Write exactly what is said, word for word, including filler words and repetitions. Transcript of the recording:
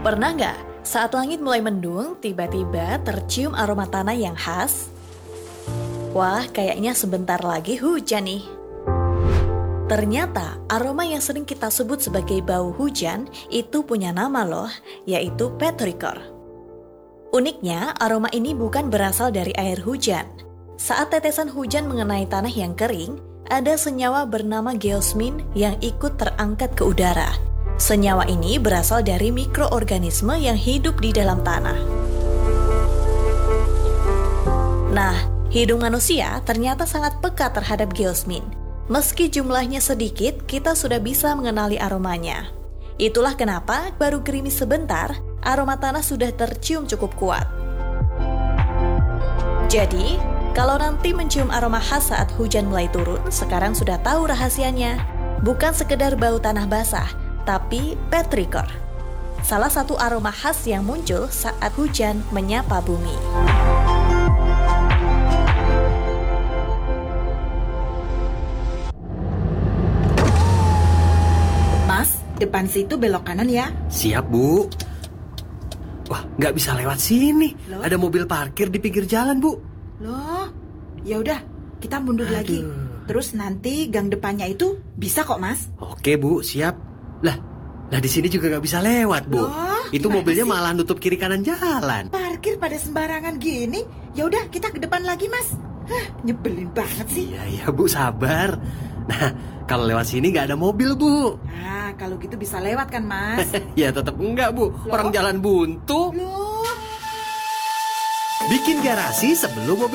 Pernah nggak saat langit mulai mendung, tiba-tiba tercium aroma tanah yang khas? Wah, kayaknya sebentar lagi hujan nih. Ternyata aroma yang sering kita sebut sebagai bau hujan itu punya nama loh, yaitu petrichor. Uniknya, aroma ini bukan berasal dari air hujan. Saat tetesan hujan mengenai tanah yang kering, ada senyawa bernama geosmin yang ikut terangkat ke udara. Senyawa ini berasal dari mikroorganisme yang hidup di dalam tanah. Nah, hidung manusia ternyata sangat peka terhadap geosmin. Meski jumlahnya sedikit, kita sudah bisa mengenali aromanya. Itulah kenapa baru gerimis sebentar, aroma tanah sudah tercium cukup kuat. Jadi, kalau nanti mencium aroma khas saat hujan mulai turun, sekarang sudah tahu rahasianya. Bukan sekedar bau tanah basah, tapi petrichor. Salah satu aroma khas yang muncul saat hujan menyapa bumi. Mas, depan situ belok kanan ya. Siap, Bu. Wah, nggak bisa lewat sini. Loh? Ada mobil parkir di pinggir jalan, Bu. Loh, ya udah, kita mundur Aduh. lagi. Terus nanti gang depannya itu bisa kok, Mas. Oke, Bu, siap. Lah, lah di sini juga nggak bisa lewat, Bu. Loh, Itu gimana mobilnya sih? malah nutup kiri kanan jalan. Parkir pada sembarangan gini. Ya udah, kita ke depan lagi, Mas. Hah, nyebelin banget sih. Iya, iya, Bu, sabar. Nah, kalau lewat sini nggak ada mobil, Bu. Nah, kalau gitu bisa lewat kan, Mas? Ya tetap enggak, Bu. Orang jalan buntu. Loh. Bikin garasi sebelum mobil